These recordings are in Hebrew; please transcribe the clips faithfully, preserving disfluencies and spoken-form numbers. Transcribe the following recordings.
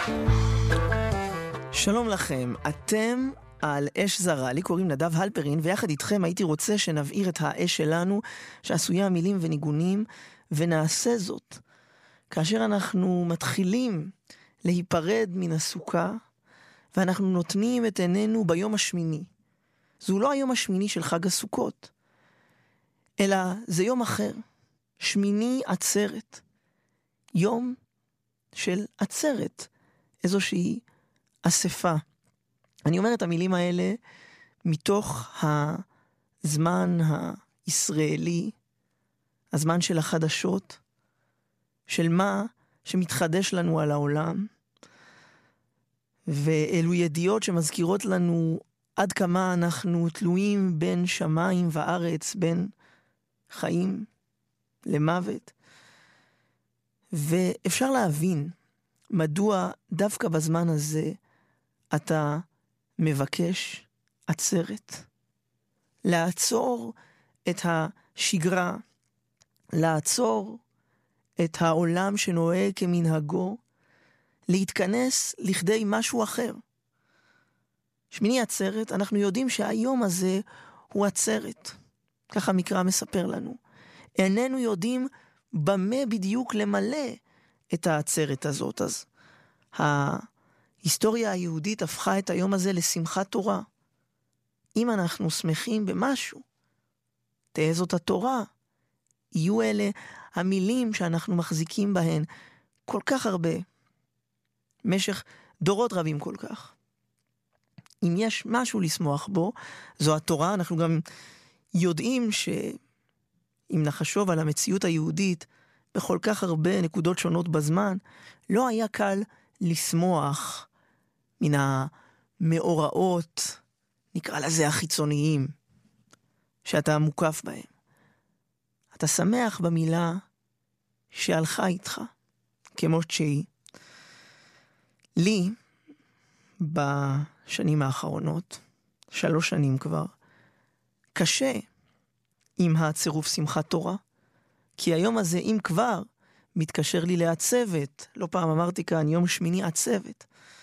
שלום לכם, אתם על אש זרה, לי קוראים נדב הלפרין, ויחד איתכם הייתי רוצה שנבעיר את האש שלנו, שעשויה מילים וניגונים, ונעשה זאת. כאשר אנחנו מתחילים להיפרד מן הסוכה, ואנחנו נותנים את עינינו ביום השמיני. זהו לא היום השמיני של חג הסוכות, אלא זה יום אחר, שמיני עצרת. יום של עצרת, איזושהי אספה. אני אומר את המילים האלה מתוך הזמן הישראלי, הזמן של החדשות, של מה שמתחדש לנו על העולם, ואלו ידיעות שמזכירות לנו עד כמה אנחנו תלויים בין שמיים וארץ, בין חיים למוות. ואפשר להבין מדוע דווקא בזמן הזה אתה מבקש עצרת, לעצור את השגרה, לעצור את העולם שנוהג כמנהגו, להתכנס לכדי משהו אחר. שמיני עצרת, אנחנו יודעים שהיום הזה הוא עצרת. ככה המקרא מספר לנו. איננו יודעים במה בדיוק למלא את העצרת הזאת. אז ההיסטוריה היהודית הפכה את היום הזה לשמחת תורה. אם אנחנו שמחים במשהו, תהיה זאת התורה. יהיו אלה המילים שאנחנו מחזיקים בהן כל כך הרבה, משך דורות רבים כל כך. אם יש משהו לשמוח בו, זו התורה. אנחנו גם יודעים שאם נחשוב על המציאות היהודית בכל כך הרבה נקודות שונות בזמן, לא היה קל לשמוח מן המאורעות, נקרא לזה החיצוניים, שאתה מוקף בהם. אתה שמח במילה שהלכה איתך, כמו שהיא. לי, בשנים האחרונות, שלוש שנים כבר, קשה עם הצירוף שמחת תורה, כי היום הזה, אם כבר, מתקשר לי לעצבת. לא פעם אמרתי כאן, יום שמיני עצבת.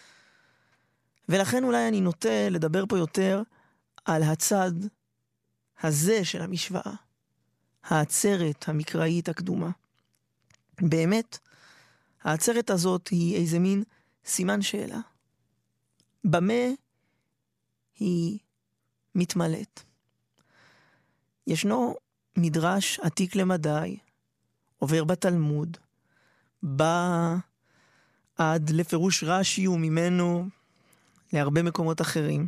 ולכן אולי אני נוטה לדבר פה יותר על הצד הזה של המשוואה, העצרת המקראית הקדומה. באמת, העצרת הזאת היא איזה מין סימן שאלה. במה היא מתמלאת? ישנו מדרש עתיק למדי, עובר בתלמוד, בא עד לפירוש רש"י וממנו להרבה מקומות אחרים,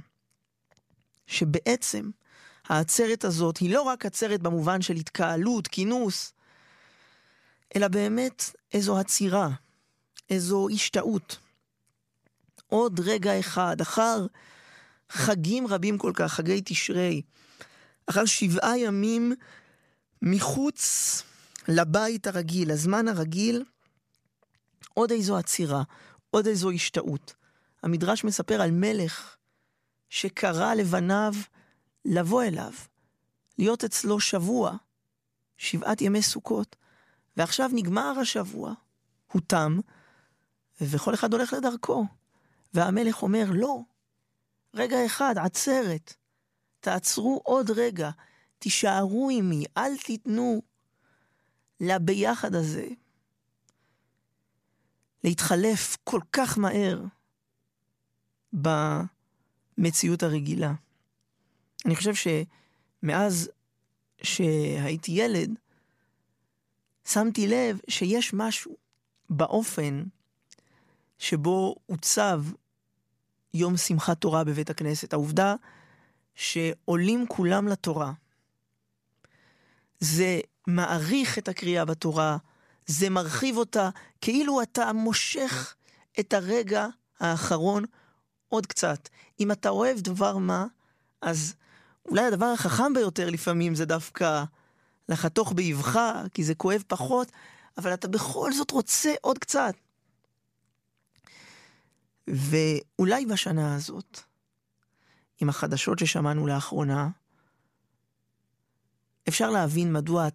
שבעצם העצרת הזאת היא לא רק עצרת במובן של התקהלות, כינוס, אלא באמת איזו עצירה, איזו השתאות. עוד רגע אחד, אחר חגים רבים כל כך, חגי תשרי, אחר שבעה ימים מחוץ לבית הרגיל, הזמן הרגיל, עוד איזו עצירה, עוד איזו השתאות. המדרש מספר על מלך שקרא לבניו לבוא אליו, להיות אצלו שבוע, שבעת ימי סוכות, ועכשיו נגמר השבוע, הוא תם, וכל אחד הולך לדרכו. והמלך אומר, לא, רגע אחד, עצרת, תעצרו עוד רגע, תישארו עמי, אל תיתנו לביחד הזה להתחלף כל כך מהר במציאות הרגילה. אני חושב שמאז שהייתי ילד, שמתי לב שיש משהו באופן שבו עוצב יום שמחת תורה בבית הכנסת. העובדה שעולים כולם לתורה, זה מעריך את הקריאה בתורה, זה מרחיב אותה, כאילו אתה מושך את הרגע האחרון עוד קצת. אם אתה אוהב דבר מה, אז אולי הדבר החכם ביותר לפעמים זה דווקא לחתוך באבחה, כי זה כואב פחות, אבל אתה בכל זאת רוצה עוד קצת. ואולי בשנה הזאת, עם החדשות ששמענו לאחרונה, אפשר להבין מדוע